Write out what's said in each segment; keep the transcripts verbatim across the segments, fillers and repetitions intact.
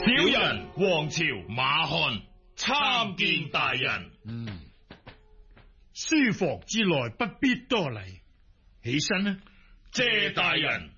小人王朝馬漢參見大人。 嗯，書房之內不必多禮，起身啦。 謝大人。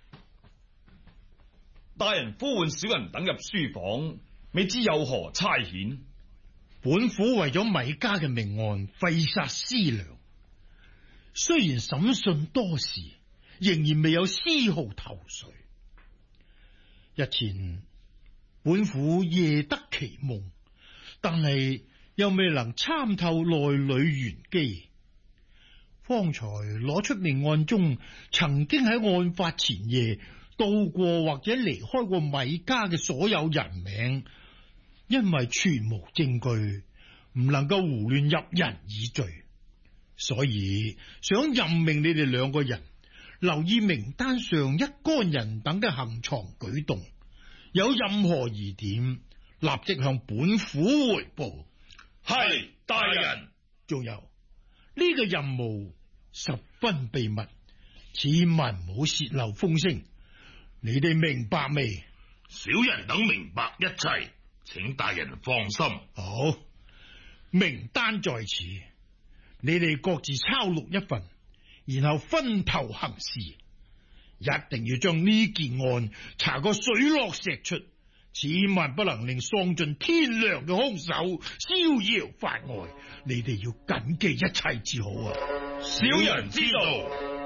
大人呼喚小人等入書房，未知有何差遣？ 本府為咗米家嘅命案廢殺師娘，雖然審訊多時，仍然未有絲毫頭緒。日前本府夜得奇夢，但係又未能參透內裏玄機。方才攞出命案中曾經喺案發前夜到過或者離開過米家嘅所有人名，因為全無證據，唔能夠胡亂入人以罪，所以想任命你哋兩個人留意名單上一干人等嘅行藏舉動，有任何疑點，立即向本府回報。 係大人。 仲有呢個任務十分秘密，千萬唔好洩漏風聲。你哋明白未？ 小人等明白一切，請大人放心。 好，名單在此，你哋各自抄錄一份，然後分頭行事，一定要將呢件案查個水落石出，千萬不能令喪盡天良嘅兇手逍遙法外。你哋要謹記一切至好啊！ 小人知道。